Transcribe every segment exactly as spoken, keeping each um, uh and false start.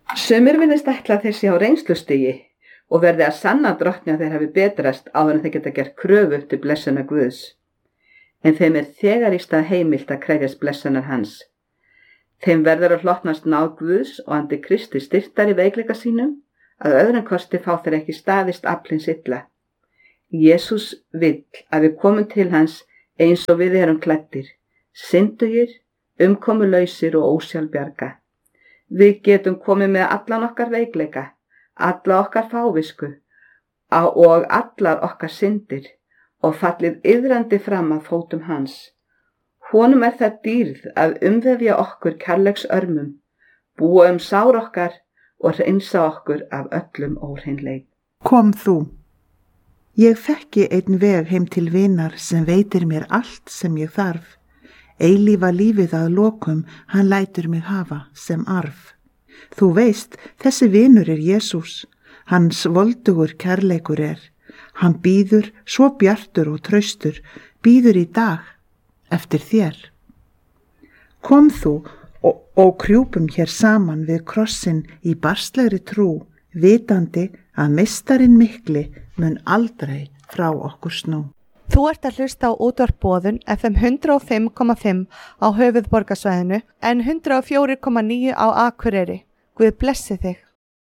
Sumir virðist ætla þeir sé á reynslustigi og verði að sanna drottni að þeir hafi betrast áður en þeir geta gert kröfu til blessunar Guðs. En þeim er þegar í stað heimilt að krefjast blessunar hans. Þeim verður að hlotnast náð Guðs og andi Kristi styrktar í veikleika sínum, að öðrum kosti fá þeir ekki staðist aflins illa. Jesús vill að við komum til hans eins og við erum klæddir, syndugir, umkomulausir og ósjálfbjarga. Við getum komið með allan okkar veikleika, alla okkar fávisku og allar okkar syndir og fallið iðrandi fram að fótum hans. Honum er það dýrð að umvefja okkur kærleiks örmum, búa um sár okkar og hreinsa okkur af öllum óhreinleik. Kom þú. Ég þekki einn veg heim til vinar sem veitir mér allt sem ég þarf. Eilífa lífið að lokum, hann lætur mig hafa sem arf. Þú veist, þessi vinur er Jesús, hans voldugur kærleikur er. Hann býður svo bjartur og traustur, býður í dag eftir þér. Kom þú og, og krjúpum hér saman við krossin í barslegri trú, vitandi að meistarinn mikli mun aldrei frá okkur snú. Þú ert að hlusta á útvarp Boðun F M hundrað og fimm komma fimm á höfuðborgarsvæðinu en hundrað og fjögur komma níu á Akureyri. Guð blessi þig.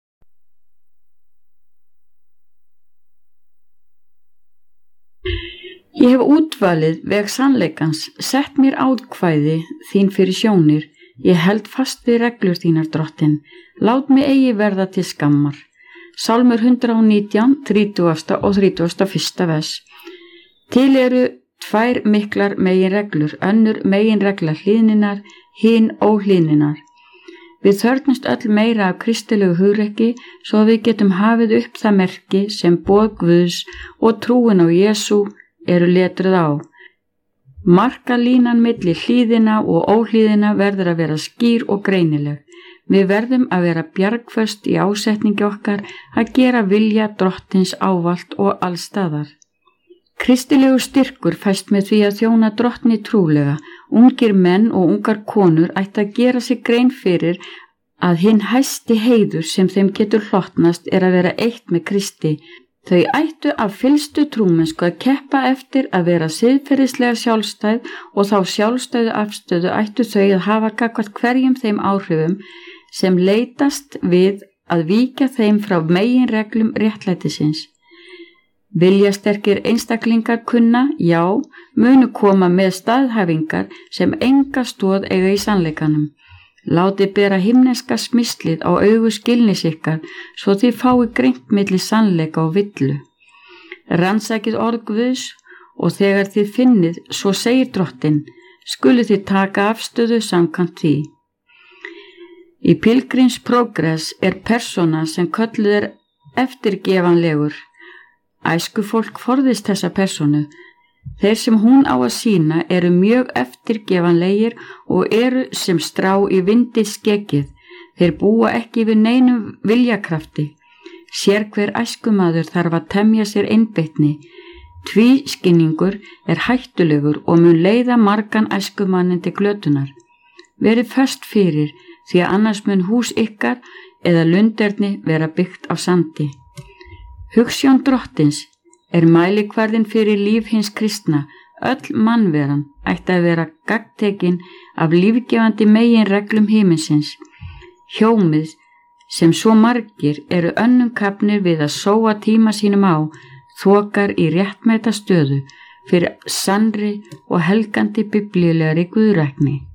Ég hef útvalið veg sannleikans, sett mér átkvæði þín fyrir sjónir. Ég held fast við reglur þínar, drottin. Lát mig eigi verða til skammar. Sálmur hundrað og nítján, þrítugasta og þrítugasta og fyrsta vers. Til eru tvær miklar meginreglur, önnur meginregla hlýðninnar, hin óhlýðninnar. Við þörfnumst öll meira af kristilegu hugrekki svo við getum hafið upp það merki sem boð Guðs og trúin á Jesú eru letruð á. Markalínan milli hlýðina og óhlýðina verður að vera skýr og greinileg. Við verðum að vera bjargföst í ásetningi okkar að gera vilja drottins ávallt og allstaðar. Kristilegu styrkur fæst með því að þjóna drottni trúlega. Ungir menn og ungar konur ætti að gera sig grein fyrir að hinn hæsti heiður sem þeim getur hlotnast er að vera eitt með Kristi. Þau ættu af fyllstu trúmennsku að keppa eftir að vera siðferðislega sjálfstæð og þá sjálfstæðu afstöðu ættu þau að hafa gagnvart hverjum þeim áhrifum sem leitast við að víkja þeim frá meginreglum réttlætisins. Viljasterkir einstaklingar kunna, já, munu koma með staðhæfingar sem enga stoð eiga í sannleikanum. Láti bera himneska smislið á augu skilnis ykkar svo þið fái greint milli sannleika og villu. Rannsakið orð Guðs og þegar þið finnið, svo segir drottin, skulu þið taka afstöðu samkvæmt því. Í Pilgrims Progress er persóna sem kölluð er eftirgefanlegur. Æskufólk forðist þessa persónu. Þeir sem hún á að sýna eru mjög eftirgefanlegir og eru sem strá í vindi skegið. Þeir búa ekki við neinum viljakrafti. Sérhver æskumaður þarf að temja sér einbeitni. Tvískinningur er hættulegur og mun leiða margan æskumannin til glötunar. Verið föst fyrir því að annars mun hús ykkar eða lunderni vera byggt á sandi. Hugsjón drottins er mælikvarðinn fyrir líf hins kristna. Öll mannveran ætti að vera gagntekin af lífgefandi meginreglum himinsins. Hjómið sem svo margir eru önnum kafnir við að sóa tíma sínum á, þokar í réttmæta stöðu fyrir sannri og helgandi biblíulegri guðrækni.